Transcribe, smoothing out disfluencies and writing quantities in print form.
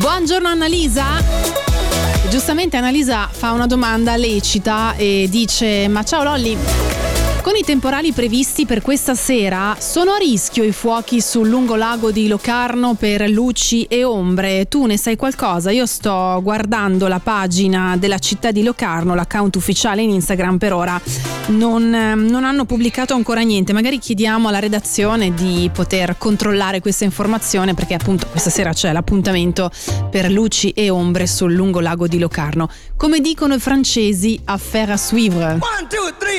Buongiorno Annalisa. Giustamente Annalisa fa una domanda lecita e dice: ma ciao Lolli, con i temporali previsti per questa sera sono a rischio i fuochi sul lungolago di Locarno per luci e ombre? Tu ne sai qualcosa? Io sto guardando la pagina della città di Locarno, l'account ufficiale in Instagram, per ora non hanno pubblicato ancora niente. Magari chiediamo alla redazione di poter controllare questa informazione, perché appunto questa sera c'è l'appuntamento per luci e ombre sul lungolago di Locarno. Come dicono i francesi, affaire à suivre. 1, 2, 3